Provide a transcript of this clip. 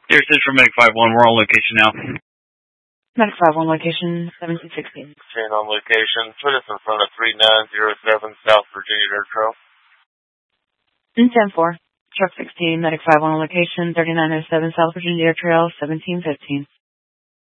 Dear Central Medic 5-1, we're on location now. Medic 5-1, location 1716. Chain on location. Put us in front of 3907 South Virginia Dirt Trail. 10-4. Truck 16, Medic 5-1 on location 3907 South Virginia Dirt Trail 1715.